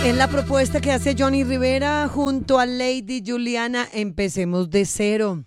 En la propuesta que hace Johnny Rivera junto a Lady Juliana, empecemos de cero.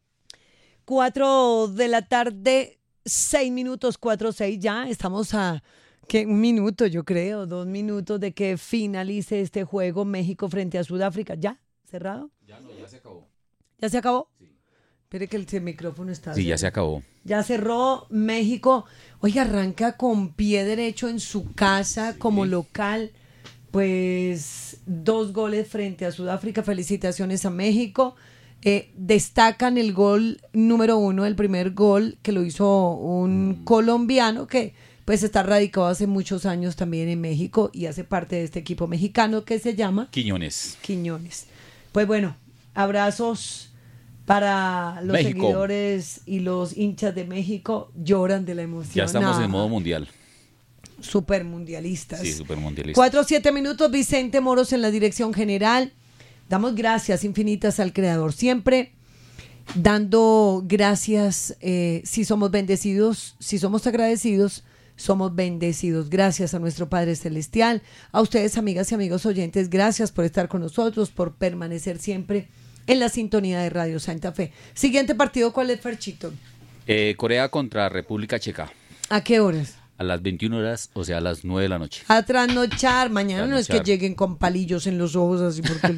4 de la tarde, 6 minutos, 4:06 ya. Estamos a un minuto, yo creo, 2 minutos de que finalice este juego México frente a Sudáfrica. ¿Ya? ¿Cerrado? Ya no, ya se acabó. ¿Ya se acabó? Sí. Espere que el micrófono está... Sí, ya se acabó. Ya cerró México. Oiga, arranca con pie derecho en su casa como local. Pues 2 goles frente a Sudáfrica. Felicitaciones a México. Destacan el gol número 1, el primer gol que lo hizo un colombiano que pues está radicado hace muchos años también en México y hace parte de este equipo mexicano que se llama Quiñones. Pues bueno, abrazos para los México. Seguidores y los hinchas de México. Lloran de la emoción. Ya estamos en modo mundial. Super mundialistas. Sí, super mundialistas. 4-7 minutos, Vicente Moros en la dirección general. Damos gracias infinitas al Creador. Siempre dando gracias. Si somos bendecidos, si somos agradecidos, somos bendecidos. Gracias a nuestro Padre Celestial. A ustedes, amigas y amigos oyentes, gracias por estar con nosotros, por permanecer siempre en la sintonía de Radio Santa Fe. Siguiente partido, ¿cuál es, Ferchito? Corea contra República Checa. ¿A qué horas? A las 21 horas, o sea, a las 9 de la noche. A trasnochar. Mañana no es que lleguen con palillos en los ojos así porque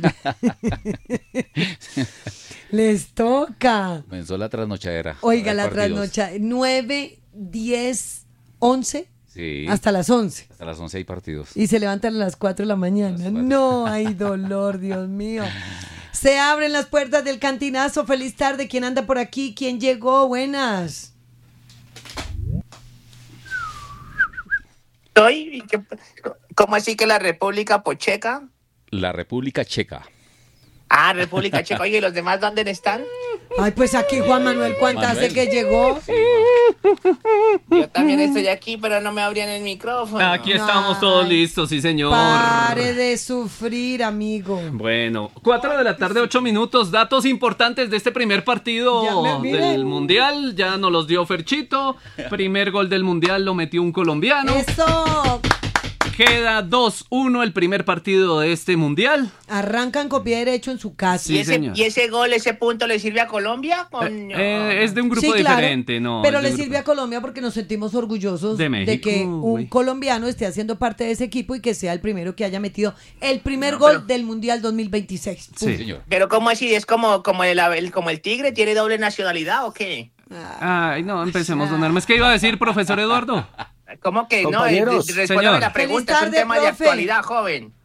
les toca. Comenzó la trasnochadera. Oiga, la trasnochadera. 9, 10, 11. Sí. Hasta las 11. Hasta las 11 hay partidos. Y se levantan a las 4 de la mañana. No, hay dolor, Dios mío. Se abren las puertas del Cantinazo. Feliz tarde. ¿Quién anda por aquí? ¿Quién llegó? Buenas. ¿Cómo así que la República Checa? La República Checa. Ah, República Checa. Oye, ¿y los demás dónde están? Ay, pues aquí Juan Manuel, ¿cuántas hace que llegó? Sí, Yo también estoy aquí, pero no me abrían el micrófono. Aquí estamos todos listos, sí señor. Pare de sufrir, amigo. Bueno, 4 de la tarde, 8 minutos. Datos importantes de este primer partido del Mundial. Ya nos los dio Ferchito. Primer gol del Mundial lo metió un colombiano. ¡Eso! Queda 2-1 el primer partido de este Mundial. Arrancan con pie derecho en su casa. Sí, señor. ¿Y ese gol, ese punto le sirve a Colombia? Es de un grupo diferente, ¿no? Pero le sirve a Colombia porque nos sentimos orgullosos de que un colombiano esté haciendo parte de ese equipo y que sea el primero que haya metido el primer gol del Mundial 2026. sí, señor. Pero ¿cómo así? ¿Es como el Tigre? ¿Tiene doble nacionalidad o qué? Ay, no, empecemos, don Hermes. ¿Qué iba a decir, profesor Eduardo? ¿Cómo que no? Respóndame Señor. la pregunta, Feliz tarde, es un tema de profe. actualidad, joven.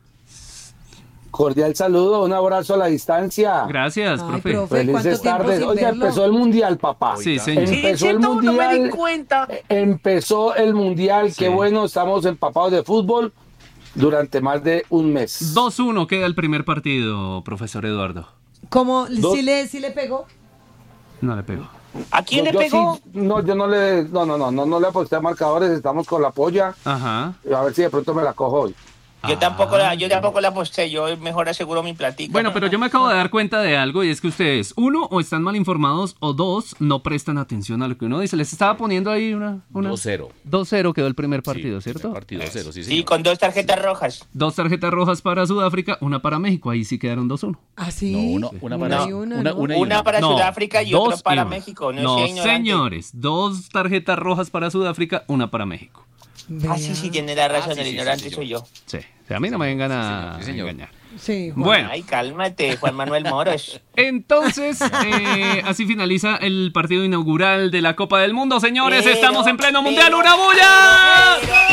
Cordial saludo, un abrazo a la distancia. Gracias, Ay, profe. profe, Felices ¿cuánto tiempo tardes. sin Oiga, verlo? empezó el mundial, papá. Sí, señor. Empezó el no me di mundial. cuenta. Empezó el mundial. Sí. Qué bueno, estamos empapados de fútbol durante más de un mes. 2-1 queda el primer partido, profesor Eduardo. ¿Cómo? ¿Sí le pegó? No le pegó. ¿A quién le Yo pegó? sí, yo no le aposté a marcadores, estamos con la polla. Ajá. A ver si de pronto me la cojo hoy. Yo tampoco la aposté, yo mejor aseguro mi platica. Bueno, pero yo me acabo de dar cuenta de algo y es que ustedes, 1, o están mal informados o 2, no prestan atención a lo que uno dice. Les estaba poniendo ahí una... 2-0. 2-0 quedó el primer partido, Sí, ¿cierto? Partido 0, sí, Sí, señor. con 2 tarjetas rojas. 2 tarjetas rojas para Sudáfrica, una para México. Ahí sí quedaron 2-1. ¿Ah, sí? No, una para y una, ¿no? Una para No, Sudáfrica y 2 otra para una. México. No, sea ignorante. señores. 2 tarjetas rojas para Sudáfrica, una para México. Ah, sí, tiene la razón, sí, el sí, ignorante sí, soy yo. Sí. O sea, a mí no me vengan a Sí, señor. engañar. Sí, Juan. Bueno. Ay, cálmate, Juan Manuel Moros. Entonces, así finaliza el partido inaugural de la Copa del Mundo. Señores, Pero, estamos en pleno mundial. pero, ¡Una bulla!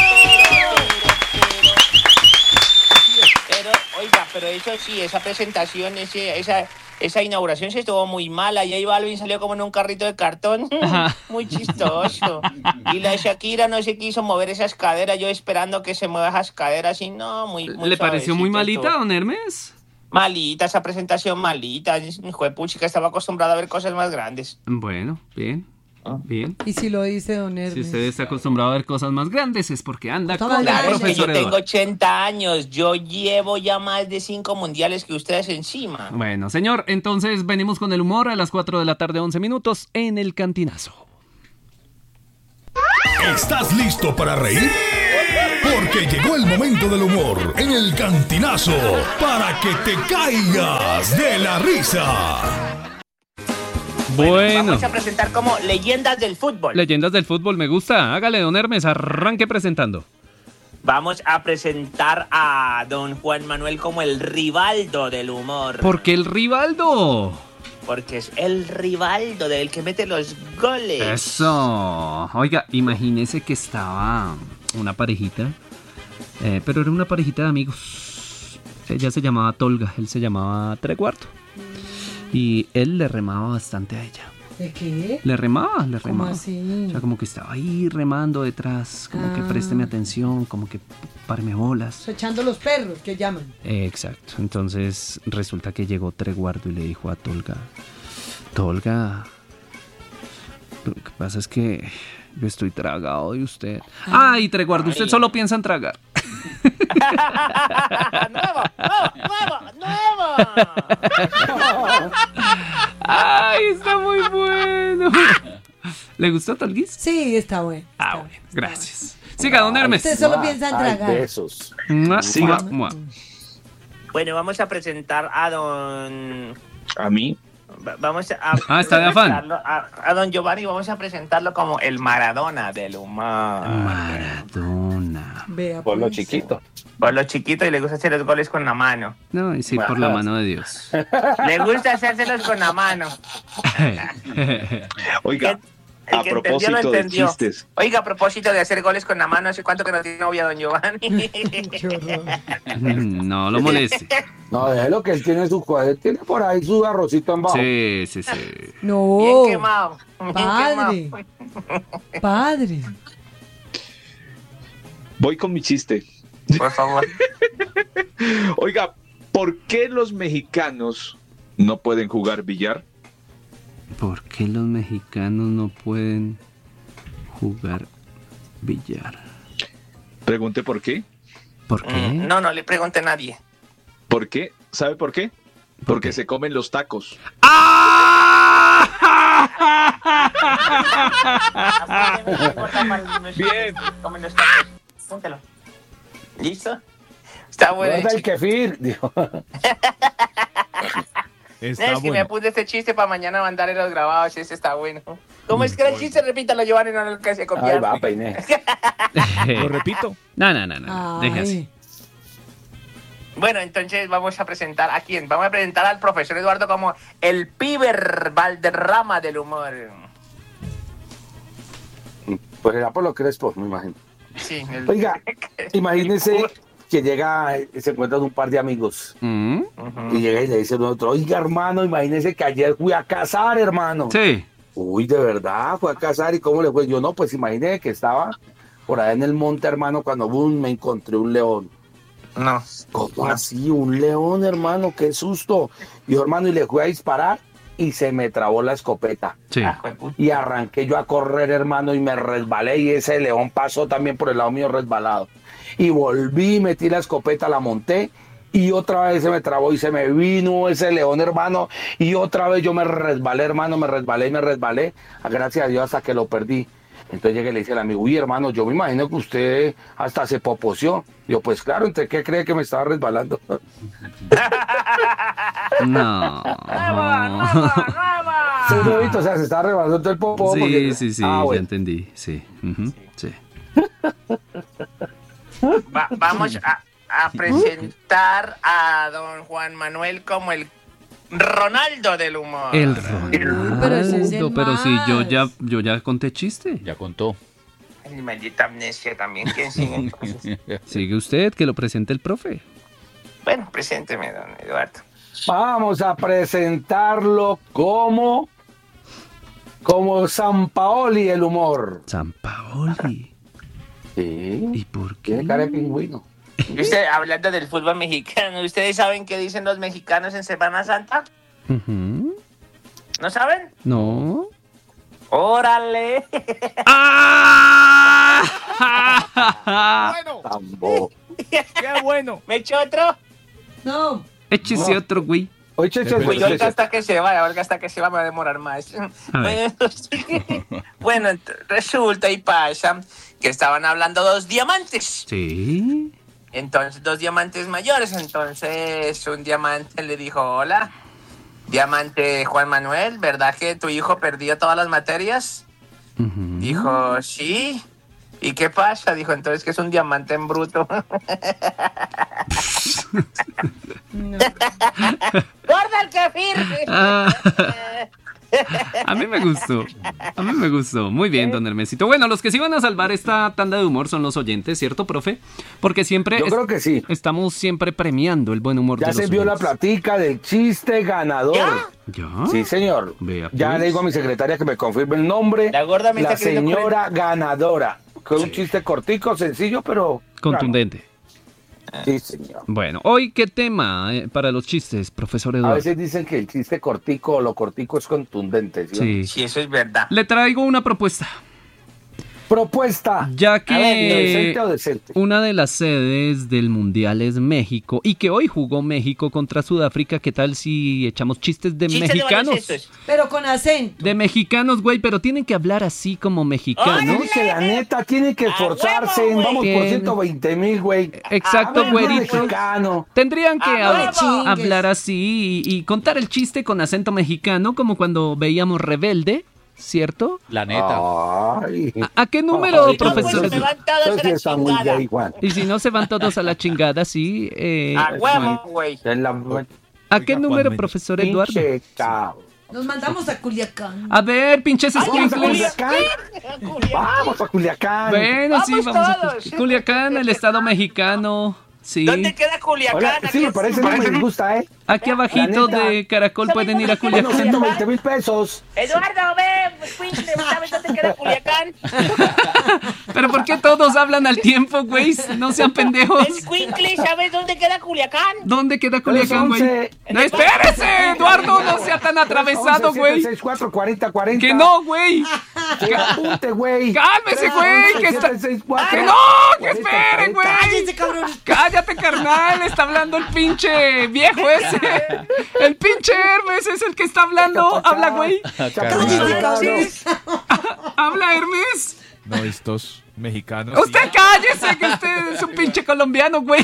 Pero, oiga, pero eso sí, esa presentación, esa inauguración se estuvo muy mala. Y ahí Balvin salió como en un carrito de cartón. Muy chistoso. Y la Shakira no se quiso mover esas caderas. Yo esperando que se mueva esas caderas y no, muy ¿Le pareció muy suavecito malita, estuvo. don Hermes? Malita, esa presentación malita. Juepuchica, estaba acostumbrado a ver cosas más grandes. Bueno, bien. Bien. Y si lo dice don Hermes. Si usted está acostumbrado a ver cosas más grandes es porque anda Toma, con el claro, Claro, es que yo profesor tengo Eduardo. 80 años. Yo llevo ya más de 5 mundiales que ustedes encima. Bueno, señor, entonces venimos con el humor a las 4 de la tarde, 11 minutos, en el Cantinazo. ¿Estás listo para reír? Porque llegó el momento del humor en el Cantinazo para que te caigas de la risa. Bueno. Vamos a presentar como leyendas del fútbol. Leyendas del fútbol, me gusta. Hágale, don Hermes, arranque presentando. Vamos a presentar a don Juan Manuel como el Rivaldo del humor. ¿Por qué el Rivaldo? Porque es el Rivaldo del que mete los goles. Eso. Oiga, imagínese que estaba una parejita, pero era una parejita de amigos. Ella se llamaba Tolga, él se llamaba Trecuarto. Y él le remaba bastante a ella. ¿De qué? Le remaba. ¿Cómo así? O sea, como que estaba ahí remando detrás, como que présteme atención, como que páreme bolas. Echando los perros, que llaman. Exacto. Entonces resulta que llegó Treguardo y le dijo a Tolga, Tolga, lo que pasa es que yo estoy tragado de usted. Ay, Treguardo, usted solo piensa en tragar. ¡Nuevo! Ay, está muy bueno. ¿Le gustó, Tolguis? Sí, está bueno. Bueno, gracias. Siga, don Hermes. Usted solo piensa en tragar. Besos. Siga. Bueno, vamos a presentar a don... ¿A mí? Vamos a está de afán. presentarlo a don Giovanni, vamos a presentarlo como el Maradona del humor. Maradona. Vea, Por lo pues. chiquito. Por lo chiquito y le gusta hacer los goles con la mano. No, y sí, por la mano de Dios. Le gusta hacérselos con la mano. Oiga, El a que entendió, lo propósito de entendió. chistes. Oiga, a propósito de hacer goles con la mano, ¿hace cuánto que no tiene novia don Giovanni? Qué horror. No lo moleste. No, déjelo que él tiene su cuadro, tiene por ahí su arrocito en bajo. Sí. No. Bien quemado. Bien Padre. quemado. Padre. Voy con mi chiste. Por favor. Oiga, ¿por qué los mexicanos no pueden jugar billar? ¿Por qué los mexicanos no pueden jugar billar? Pregunte por qué. ¿Por qué? No le pregunte a nadie. ¿Por qué? ¿Sabe por qué? Porque se comen los tacos. Bien. Póntelo. ¿Listo? Está bueno. ¿Dónde el kefir? Dijo. Es que me puse este chiste para mañana mandar en los grabados. Ese está bueno. ¿Cómo es que era el chiste? Repítalo, Giovanni, no lo alcancé a copiar. Ahí va, peiné. ¿Lo repito? No. Deje así. Bueno, entonces vamos a presentar a quién. Vamos a presentar al profesor Eduardo como el Piber Valderrama del humor. Pues era por lo crespo, me imagino. Sí. Oiga, imagínese que llega, se encuentran un par de amigos. Y llega y le dice al otro, oiga, hermano, imagínese que ayer fui a cazar, hermano. Sí. Uy, de verdad, fue a cazar. ¿Y cómo le fue? Yo no, pues imagínese que estaba por allá en el monte, hermano, cuando boom, me encontré un león. No. ¿Cómo así? Un león, hermano, qué susto. Y hermano, y le fui a disparar y se me trabó la escopeta. Sí. Y arranqué yo a correr, hermano, y me resbalé y ese león pasó también por el lado mío resbalado. Y volví, metí la escopeta, la monté y otra vez se me trabó y se me vino ese león, hermano, y otra vez yo me resbalé, hermano, me resbalé, gracias a Dios hasta que lo perdí. Entonces llegué y le dice al amigo, uy, hermano, yo me imagino que usted hasta se poposeó. Yo, pues claro, ¿entre qué cree que me estaba resbalando? No. Sí, o sea, se estaba resbalando el popo. Sí, porque... sí, Ah, ya bueno. entendí. Sí. Sí. Vamos a presentar a don Juan Manuel como el Ronaldo del humor. El pero ese es el Ronaldo, pero si más. yo ya conté chiste. Ya contó. Ay, maldita amnesia también. ¿Quién sigue entonces? Sigue usted, que lo presente el profe. Bueno, presénteme, don Eduardo. Vamos a presentarlo como Sampaoli el humor. Sampaoli. Sí. ¿Y por qué? Tiene cara de pingüino. Y usted, hablando del fútbol mexicano, ¿ustedes saben qué dicen los mexicanos en Semana Santa? Ujú. ¿No saben? No. ¡Órale! ¡Ah! Tambo. ¡Qué bueno! ¿Me echo otro? No. Échese otro, güey. Oye, Pues yo hasta que se vaya, hasta que se va me va a demorar más. Bueno, resulta y pasa que estaban hablando dos diamantes. Sí. Entonces, dos diamantes mayores. Entonces, un diamante le dijo, hola, diamante Juan Manuel, ¿verdad que tu hijo perdió todas las materias? Ujú. Dijo, sí. ¿Y qué pasa? Dijo, entonces que es un diamante en bruto. ¡Gorda el kefir! Ah. A mí me gustó. Muy bien, don Hermesito. Bueno, los que sí van a salvar esta tanda de humor son los oyentes, ¿cierto, profe? Porque siempre... Yo creo que sí. Estamos siempre premiando el buen humor de Ya los se envió la oyentes. platica del chiste ganador. ¿Ya? Sí, señor. Vea, Ya pues. le digo a mi secretaria que me confirme el nombre. La gorda me está queriendo señora ganadora. Con un chiste cortico, sencillo, pero... Contundente. Sí, señor. Bueno, hoy, ¿qué tema para los chistes, profesor A Eduardo? veces dicen que el chiste cortico o lo cortico es contundente. ¿Sí? Sí. Sí, eso es verdad. Le traigo una propuesta. Propuesta. Ya que ¿Decente o decente? una de las sedes del Mundial es México y que hoy jugó México contra Sudáfrica, ¿qué tal si echamos chistes de Chistes de mexicanos? baloncestos. Pero con acento. De mexicanos, güey, pero tienen que hablar así como mexicanos. ¡Ay! Es que la neta tiene que esforzarse. huevo, güey! Vamos por Bien. 120,000, güey. Exacto, Habla güerito. mexicano. Tendrían que ¡A huevo! Chingues. hablar así y contar el chiste con acento mexicano, como cuando veíamos Rebelde, ¿cierto? La neta. Ay. ¿A qué número, Ay, profesor? pues, me van todos Entonces a la está muy chingada. gay, Juan. Y si no se van todos a la chingada, sí. A huevo, güey. En la ¿A qué Oiga, número, Juanme. profesor Eduardo? pinche chao. Nos mandamos a Culiacán. A ver, pinches Vamos a squinkles. Culiacán. Vamos a Culiacán. Bueno, sí, Vamos vamos a todos. Culiacán, el estado mexicano. Sí. ¿Dónde queda Culiacán? Hola, sí, me parece, no me gusta, ¿eh? Aquí abajito La neta. de Caracol pueden ir a Bueno, Culiacán. 120,000 pesos. Eduardo, ve, Quince, ¿sabes dónde queda Culiacán? Pero ¿por qué todos hablan al tiempo, güey? No sean pendejos. El Quincle, ¿sabes dónde queda Culiacán? ¿Dónde queda Culiacán, güey? 311. No, espérese, Eduardo, no sea tan atravesado, güey. 764 4040. Que no, güey. Apunte, güey. Cálmese, güey, que está- 764 Que no, que espere, güey. ¡Cállense, cabrón! Cállate, carnal, está hablando el pinche viejo ese. El pinche Hermes es el que está hablando. Habla, güey. ¡Cállense, cabrón! Habla, Hermes. No, estos mexicanos. Usted cállese, que usted es un pinche colombiano, güey.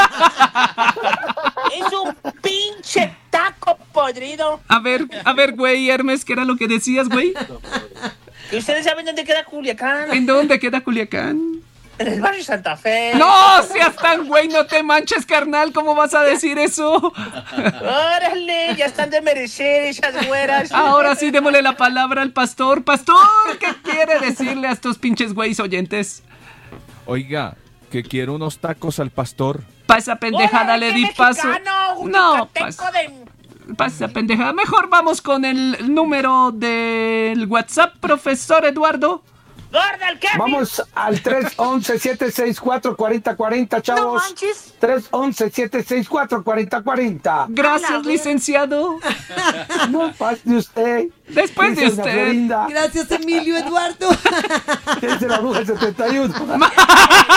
Es un pinche taco podrido. A ver, güey, Hermes, ¿qué era lo que decías, güey? ¿Y ustedes saben dónde queda Culiacán? ¿En dónde queda Culiacán? En el barrio Santa Fe. No, seas tan güey, no te manches, carnal. ¿Cómo vas a decir eso? Órale, ya están de merecer esas güeras. Ahora sí, démosle la palabra al pastor. Pastor, ¿qué quiere decirle a estos pinches güeyes oyentes? Oiga, que quiero unos tacos al pastor. Pa' esa pendejada Órale, le qué di paso. mexicano, un No, yucateco pa' esa pendejada. Mejor vamos con el número del WhatsApp, profesor Eduardo. ¡Gorda el kefir! Vamos al 311-764-4040, chavos. No manches. 311-764-4040. Gracias, licenciado. No pase usted. Después de Dice doña usted. Florinda. Gracias, Emilio Eduardo. ¿Quién es la bruja del 71?